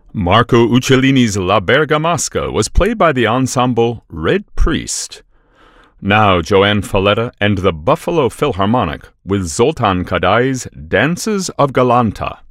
Marco Uccellini's La Bergamasca was played by the ensemble Red Priest. Now Joanne Falletta and the Buffalo Philharmonic with Zoltan Kodály's Dances of Galanta.